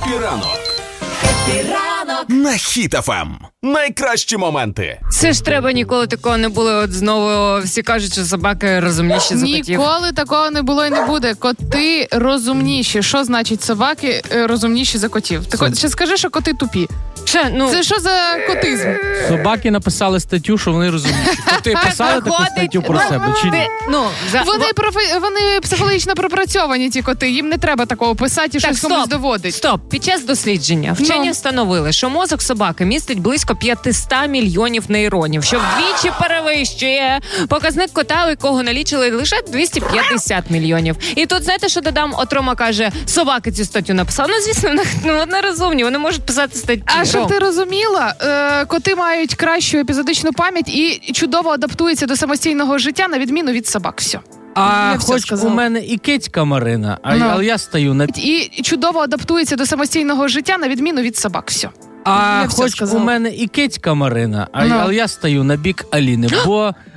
Ранок на Хіт FM. Найкращі моменти. Це ж треба, ніколи такого не було. От знову всі кажуть, що собаки розумніші за котів. Ніколи такого не було і не буде. Коти розумніші. Що значить собаки розумніші за котів? Ти ще скажи, що коти тупі. Це що за котизм? Собаки написали статтю, що вони розумніші. Коти писали таку статтю про себе, чи ні? Вони психологічно пропрацьовані, ті коти. Їм не треба такого писати і щось комусь доводить. Стоп. Під час дослідження вчені встановили, що мозок собаки містить близько 500 мільйонів нейронів, що вдвічі перевищує показник кота, у якого налічили лише 250 мільйонів. І тут, знаєте, що додам? От Рома каже, собаки цю статтю написали. Ну, звісно, вони розумні, вони можуть писати статті. А щоб ти розуміла, коти мають кращу епізодичну пам'ять і чудово адаптуються до самостійного життя, на відміну від собак. Все. А хоч у мене і кицька Марина, але я стою на... І чудово адаптується до самостійного життя, на відміну від собак. Все. А хоч у мене і кицька Марина, але я стою на бік Аліни, бо